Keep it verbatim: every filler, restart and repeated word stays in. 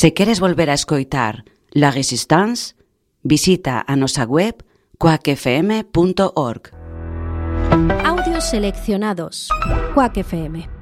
Se queres volver a escoitar La Resistance, visita a nosa web quack f m punto org. Audios seleccionados. Quack F M.